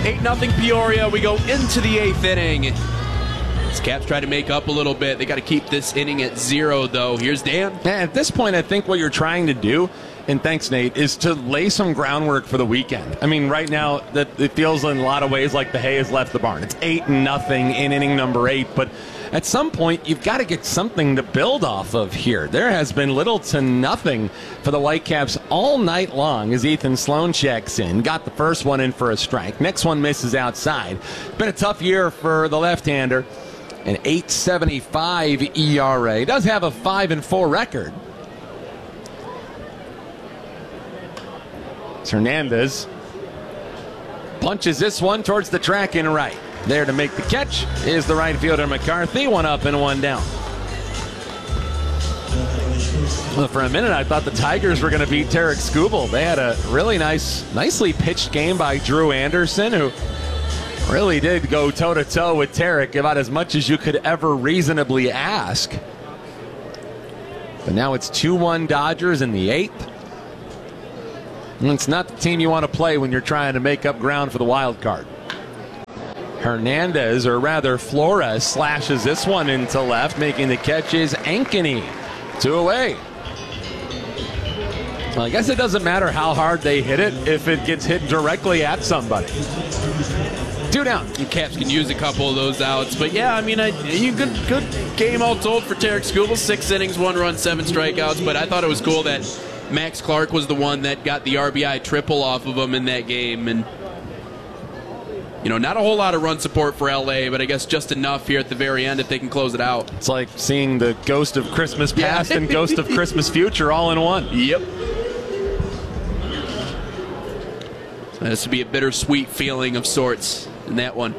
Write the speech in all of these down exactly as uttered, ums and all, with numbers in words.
eight nothing Peoria. We go into the eighth inning. As Caps try to make up a little bit. They got to keep this inning at zero, though. Here's Dan. Yeah, at this point, I think what you're trying to do, and thanks, Nate, is to lay some groundwork for the weekend. I mean, right now, that it feels in a lot of ways like the hay has left the barn. It's eight nothing in inning number eight, but at some point, you've got to get something to build off of here. There has been little to nothing for the Whitecaps all night long as Ethan Sloan checks in. Got the first one in for a strike. Next one misses outside. Been a tough year for the left-hander. An eight seventy-five E R A. Does have a five and four record. It's Hernandez. Punches this one towards the track and right. There to make the catch is the right fielder McCarthy. One up and one down. Well, for a minute, I thought the Tigers were going to beat Tarek Skubal. They had a really nice, nicely pitched game by Drew Anderson, who really did go toe-to-toe with Tarek, about as much as you could ever reasonably ask. But now it's two one Dodgers in the eighth. And it's not the team you want to play when you're trying to make up ground for the wild card. Hernandez, or rather Flores, slashes this one into left. Making the catch is Ankeny. Two away. Well, I guess it doesn't matter how hard they hit it if it gets hit directly at somebody. Two down. And Caps can use a couple of those outs. But yeah, I mean, I, you good good game all told for Tarek Skubal. Six innings, one run, seven strikeouts. But I thought it was cool that Max Clark was the one that got the R B I triple off of him in that game. And, you know, not a whole lot of run support for L A, but I guess just enough here at the very end if they can close it out. It's like seeing the ghost of Christmas past yeah. and ghost of Christmas future all in one. Yep. This would be a bittersweet feeling of sorts in that one.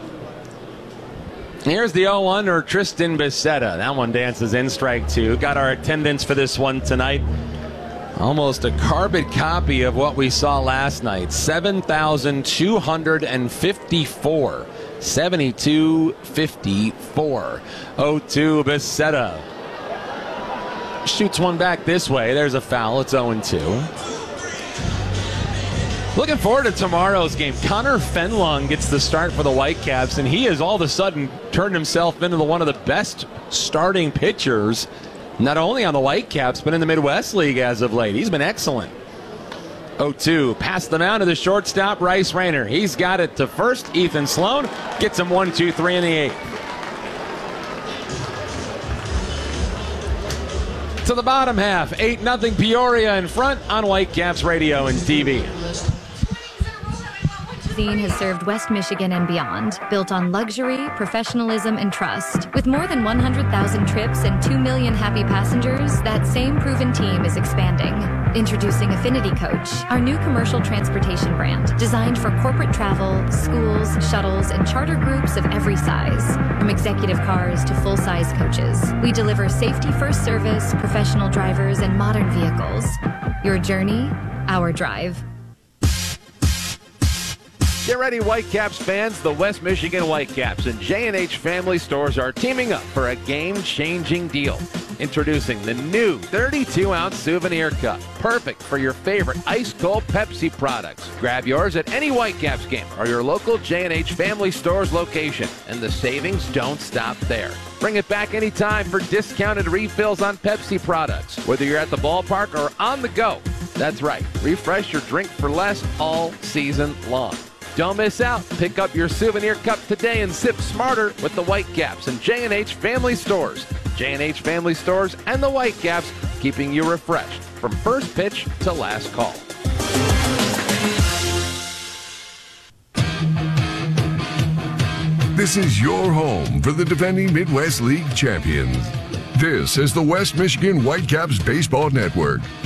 Here's the oh one, or Tristan Becerra. That one dances in, strike two. Got our attendance for this one tonight. Almost a carbon copy of what we saw last night. seven thousand two hundred fifty-four. seventy-two fifty-four. oh two Becerra. Shoots one back this way. There's a foul. It's oh two. Looking forward to tomorrow's game. Connor Fenlong gets the start for the Whitecaps, and he has all of a sudden turned himself into the, one of the best starting pitchers, not only on the Whitecaps, but in the Midwest League as of late. He's been excellent. oh two, past the mound to the shortstop, Rice Rayner. He's got it to first. Ethan Sloan gets him one, two, three in the eighth. To the bottom half, eight nothing Peoria in front on Whitecaps Radio and T V. Has served West Michigan and beyond, built on luxury, professionalism, and trust. With more than one hundred thousand trips and two million happy passengers, that same proven team is expanding. Introducing Affinity Coach, our new commercial transportation brand, designed for corporate travel, schools, shuttles, and charter groups of every size. From executive cars to full-size coaches, we deliver safety-first service, professional drivers, and modern vehicles. Your journey, our drive. Get ready, Whitecaps fans. The West Michigan Whitecaps and J and H Family Stores are teaming up for a game-changing deal. Introducing the new thirty-two ounce souvenir cup, perfect for your favorite ice-cold Pepsi products. Grab yours at any Whitecaps game or your local J and H Family Stores location, and the savings don't stop there. Bring it back anytime for discounted refills on Pepsi products, whether you're at the ballpark or on the go. That's right, refresh your drink for less all season long. Don't miss out. Pick up your souvenir cup today and sip smarter with the Whitecaps and J and H Family Stores. J and H Family Stores and the Whitecaps, keeping you refreshed from first pitch to last call. This is your home for the defending Midwest League champions. This is the West Michigan Whitecaps Baseball Network.